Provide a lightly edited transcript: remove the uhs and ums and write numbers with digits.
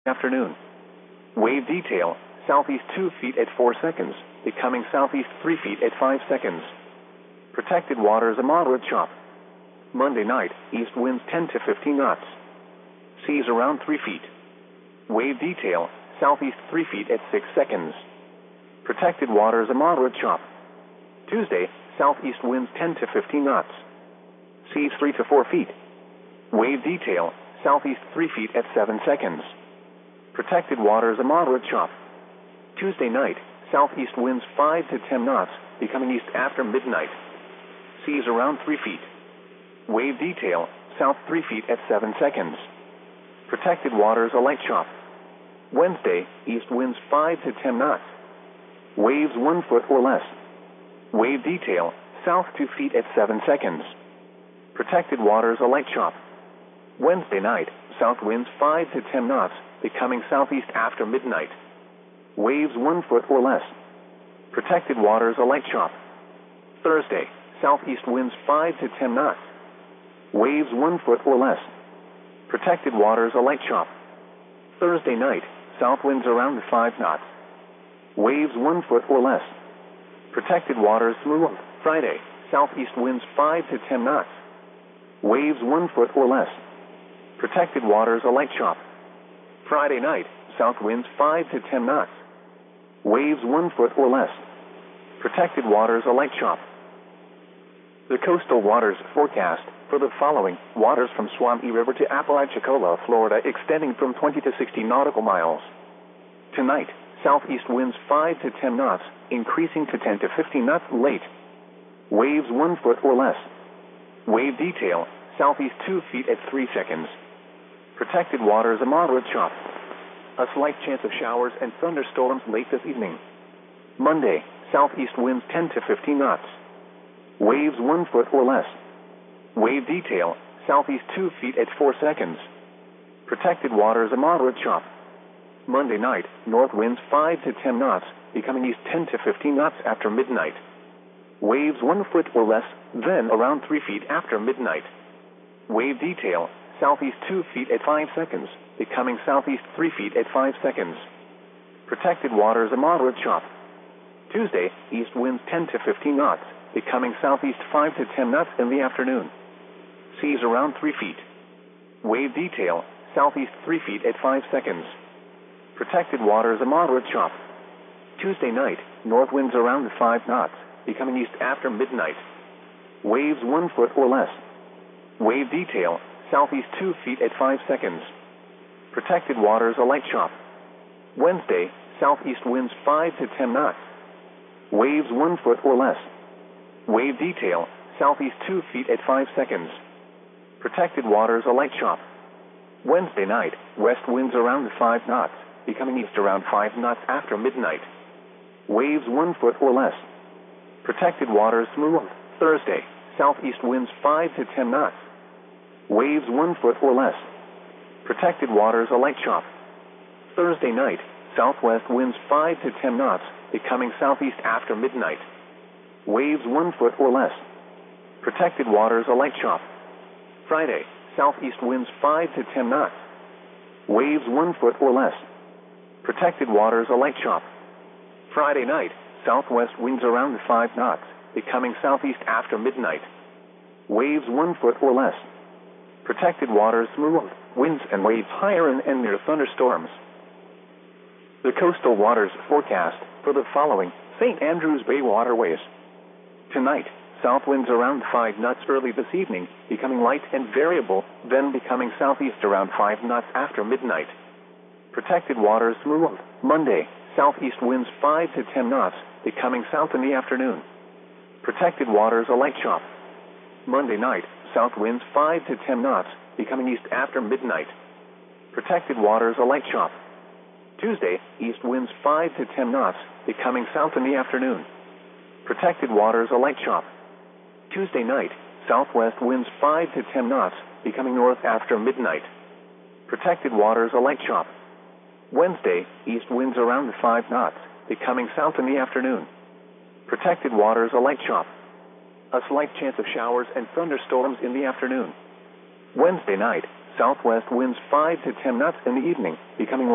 afternoon. Wave detail, southeast 2 feet at 4 seconds, becoming southeast 3 feet at 5 seconds. Protected waters a moderate chop. Monday night, east winds 10 to 15 knots. Seas around 3 feet. Wave detail, southeast 3 feet at 6 seconds. Protected waters a moderate chop. Tuesday, southeast winds 10 to 15 knots. Seas 3 to 4 feet. Wave detail, southeast 3 feet at 7 seconds. Protected waters a moderate chop. Tuesday night, southeast winds 5 to 10 knots, becoming east after midnight. Seas around 3 feet. Wave detail, south 3 feet at 7 seconds. Protected waters a light chop. Wednesday, east winds 5 to 10 knots. Waves 1 foot or less. Wave detail, south 2 feet at 7 seconds. Protected waters a light chop. Wednesday night, south winds 5 to 10 knots, becoming southeast after midnight. Waves 1 foot or less. Protected waters a light chop. Thursday, southeast winds 5 to 10 knots. Waves 1 foot or less. Protected waters a light chop. Thursday night, south winds around 5 knots. Waves 1 foot or less. Protected waters smooth. Friday, southeast winds 5 to 10 knots. Waves 1 foot or less. Protected waters a light chop. Friday night, south winds 5 to 10 knots. Waves 1 foot or less. Protected waters a light chop. The coastal waters forecast for the following: waters from Suwannee River to Apalachicola, Florida, extending from 20 to 60 nautical miles. Tonight, southeast winds 5 to 10 knots, increasing to 10 to 15 knots late. Waves 1 foot or less. Wave detail, southeast 2 feet at 3 seconds. Protected waters a moderate chop. A slight chance of showers and thunderstorms late this evening. Monday, southeast winds 10 to 15 knots. Waves 1 foot or less. Wave detail, southeast 2 feet at 4 seconds. Protected waters a moderate chop. Monday night, north winds 5 to 10 knots, becoming east 10 to 15 knots after midnight. Waves 1 foot or less, then around 3 feet after midnight. Wave detail, southeast 2 feet at 5 seconds, becoming southeast 3 feet at 5 seconds. Protected waters a moderate chop. Tuesday, east winds 10 to 15 knots, becoming southeast 5 to 10 knots in the afternoon. Seas around 3 feet. Wave detail, southeast 3 feet at 5 seconds. Protected waters a moderate chop. Tuesday night, north winds around 5 knots, becoming east after midnight. Waves 1 foot or less. Wave detail, southeast 2 feet at 5 seconds. Protected waters a light chop. Wednesday, southeast winds 5 to 10 knots. Waves 1 foot or less. Wave detail, southeast 2 feet at 5 seconds. Protected waters a light chop. Wednesday night, west winds around 5 knots, becoming east around 5 knots after midnight. Waves 1 foot or less. Protected waters smooth. Thursday, southeast winds 5 to 10 knots. Waves 1 foot or less. Protected waters a light chop. Thursday night, southwest winds 5 to 10 knots, becoming southeast after midnight. Waves 1 foot or less. Protected waters a light chop. Friday, southeast winds 5 to 10 knots. Waves 1 foot or less. Protected waters a light chop. Friday night, southwest winds around 5 knots, becoming southeast after midnight. Waves 1 foot or less. Protected waters smooth. Winds and waves higher and near thunderstorms. The coastal waters forecast for the following: St. Andrews Bay waterways. Tonight, south winds around 5 knots early this evening, becoming light and variable, then becoming southeast around 5 knots after midnight. Protected waters smooth. Monday, southeast winds 5 to 10 knots, becoming south in the afternoon. Protected waters a light chop. Monday night, south winds 5 to 10 knots, becoming east after midnight. Protected waters a light chop. Tuesday, east winds 5 to 10 knots, becoming south in the afternoon. Protected waters a light chop. Tuesday night, southwest winds 5 to 10 knots, becoming north after midnight. Protected waters a light chop. Wednesday, east winds around 5 knots, becoming south in the afternoon. Protected waters a light chop. A slight chance of showers and thunderstorms in the afternoon. Wednesday night, southwest winds 5 to 10 knots in the evening, becoming